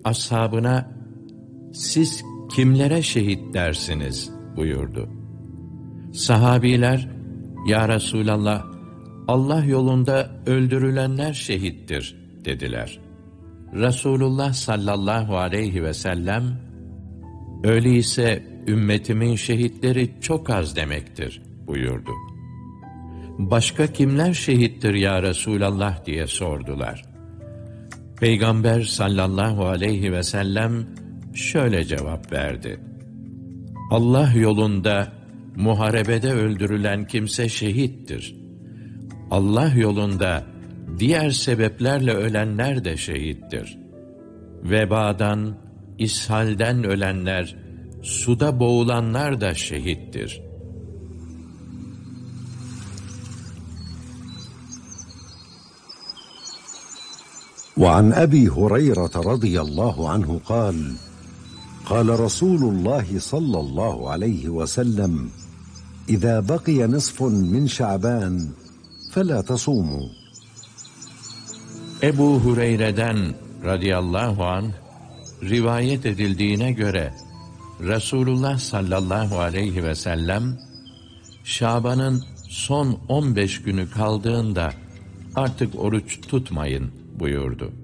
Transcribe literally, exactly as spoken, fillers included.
ashabına siz kimlere şehit dersiniz buyurdu. Sahabiler, ya Resulallah, Allah yolunda öldürülenler şehittir dediler. Resulullah sallallahu aleyhi ve sellem, öyleyse ümmetimin şehitleri çok az demektir buyurdu. Başka kimler şehittir ya Resulallah diye sordular. Peygamber sallallahu aleyhi ve sellem şöyle cevap verdi: Allah yolunda muharebede öldürülen kimse şehittir. Allah yolunda diğer sebeplerle ölenler de şehittir. Vebadan, ishalden ölenler, suda boğulanlar da şehittir. وعن أبي هريرة رضي الله عنه قال قال رسول الله صلى الله عليه وسلم إذا بقي نصف من شعبان فلا تصوموا. Ebu Hureyre'den radıyallahu anh rivayet edildiğine göre Resulullah sallallahu aleyhi ve sellem Şaban'ın son on beş günü kaldığında artık oruç tutmayın buyurdu.